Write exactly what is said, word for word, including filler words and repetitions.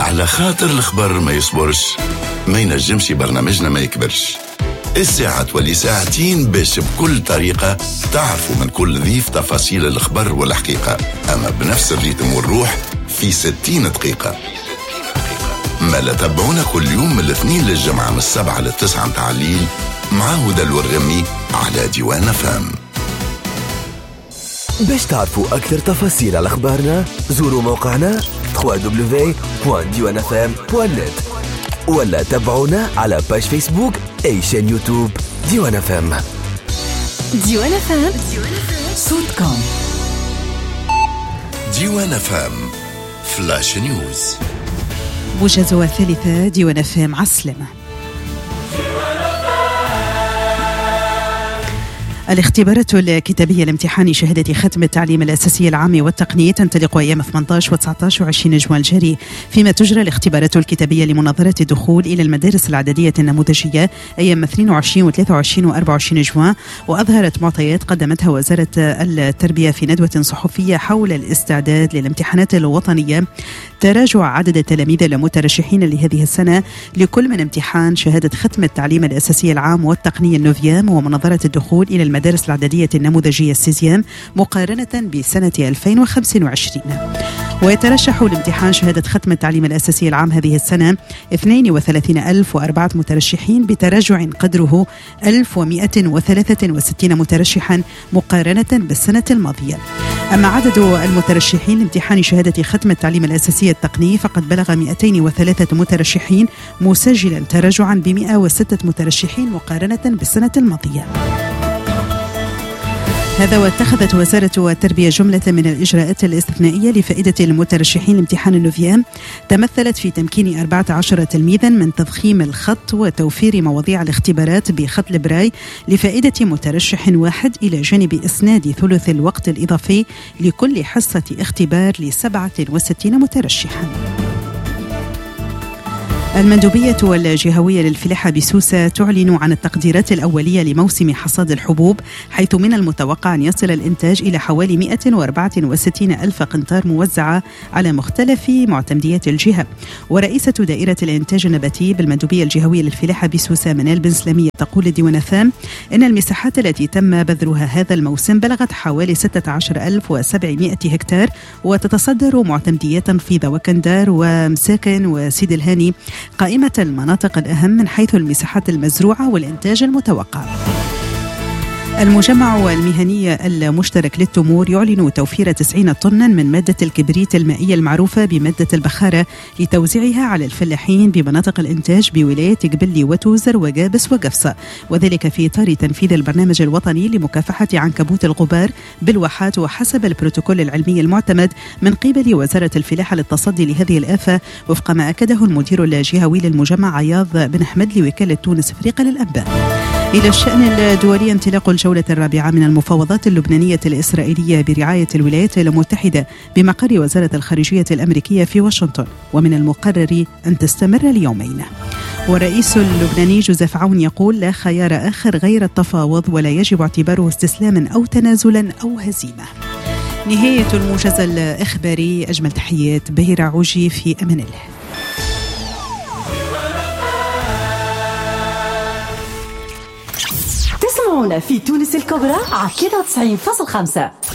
على خاطر الخبر ما يصبرش، ما ينجمش برنامجنا ما يكبرش. الساعة تولي ساعتين باش بكل طريقة تعرفوا من كل ضيف تفاصيل الخبر والحقيقة، أما بنفس الريتم والروح في ستين دقيقة. ما لا تابعونا كل يوم من الاثنين للجمعة من السبعة للتسعة متاع الليل مع هدى الورغمي على ديوان اف ام. باش تعرفوا أكثر تفاصيل على أخبارنا زوروا موقعنا دبليو دبليو دبليو دوت ديوان اف ام دوت نت ولا تابعونا على باج فيسبوك أي شان يوتيوب ديوان اف ام. ديوان اف ام صوتكم. ديوان اف ام فلاش نيوز. موجز ثالثة ديوان اف ام عسلمة. الاختبارات الكتابية لامتحان شهادة ختم التعليم الأساسي العام والتقني تنطلق أيام ثمانية عشر وتسعة عشر وعشرين جوان الجاري، فيما تجرى الاختبارات الكتابية لمناظرة الدخول إلى المدارس الإعدادية النموذجية أيام اثنين وعشرين وثلاثة وعشرين وأربعة وعشرين جوان. وأظهرت معطيات قدمتها وزارة التربية في ندوة صحفية حول الاستعداد للامتحانات الوطنية تراجع عدد التلاميذ المترشحين لهذه السنة لكل من امتحان شهادة ختم التعليم الأساسي العام والتقني النوفيام ومناظرة الدخول إلى المدارس الإعدادية النموذجية السيزيام مقارنة بسنة ألفين وخمسة وعشرين. ويترشح لامتحان شهادة ختم التعليم الأساسي العام هذه السنة اثنين وثلاثين ألف وأربعة مترشحين بتراجع قدره ألف ومئة وثلاثة وستين مترشحا مقارنة بالسنة الماضية. أما عدد المترشحين لامتحان شهادة ختم التعليم الأساسي التقني فقد بلغ مئتين وثلاثة مترشحين مسجلا تراجعا ب مئة وستة مترشحين مقارنة بالسنة الماضية. هذا واتخذت وزارة التربية جملة من الإجراءات الاستثنائية لفائدة المترشحين لامتحان النوفيام تمثلت في تمكين أربعة عشر تلميذا من تضخيم الخط وتوفير مواضيع الاختبارات بخط البراي لفائدة مترشح واحد إلى جانب إسناد ثلث الوقت الإضافي لكل حصة اختبار لسبعة وستين مترشحا. المندوبية الجهوية للفلاحة بسوسة تعلن عن التقديرات الأولية لموسم حصاد الحبوب، حيث من المتوقع أن يصل الإنتاج إلى حوالي مئة وأربعة وستين ألف قنطار موزعة على مختلف معتمديات الجهة. ورئيسة دائرة الإنتاج النباتي بالمندوبية الجهوية للفلاحة بسوسة منال بن سلامية تقول لديوان اف ام إن المساحات التي تم بذرها هذا الموسم بلغت حوالي ستة عشر ألف وسبعمئة هكتار، وتتصدر معتمديات فيضة وكندار ومساكن وسيد الهاني قائمة المناطق الأهم من حيث المساحات المزروعة والإنتاج المتوقع. المجمع المهني المشترك للتمور يعلن توفير تسعين طنا من مادة الكبريت المائية المعروفة بمادة البخارة لتوزيعها على الفلاحين بمناطق الإنتاج بولاية قبلي وتوزر وجابس وقفصة، وذلك في إطار تنفيذ البرنامج الوطني لمكافحة عنكبوت الغبار بالواحات وحسب البروتوكول العلمي المعتمد من قبل وزارة الفلاحة للتصدي لهذه الآفة، وفق ما أكده المدير الجهوي للمجمع عياض بن أحمد لوكالة تونس أفريقيا للأنباء. إلى الشأن الدولي، انطلاق الجولة الرابعة من المفاوضات اللبنانية الإسرائيلية برعاية الولايات المتحدة بمقر وزارة الخارجية الأمريكية في واشنطن، ومن المقرر أن تستمر ليومين. والرئيس اللبناني جوزيف عون يقول لا خيار آخر غير التفاوض ولا يجب اعتباره استسلاما أو تنازلا أو هزيمة. نهاية الموجز الإخباري. أجمل تحيات بهيرة عوجي، في أمان الله. تسمعونا في تونس الكبرى على تسعين فاصلة خمسة.